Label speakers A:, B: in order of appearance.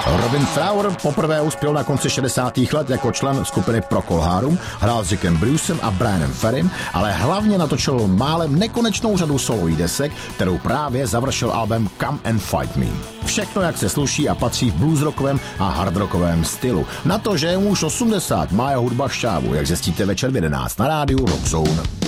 A: Robin Fowler poprvé uspěl na konci 60. let jako člen skupiny Procol Harum, hrál s Jackem Brucem a Brianem Ferrym, ale hlavně natočil málem nekonečnou řadu solových desek, kterou právě završil album Come and Fight Me. Všechno, jak se sluší a patří v bluesrockovém a hardrockovém stylu. Na to, že je mu už 80, má jeho hudba šťávu, jak zjistíte večer v 11 na rádiu Rock Zone.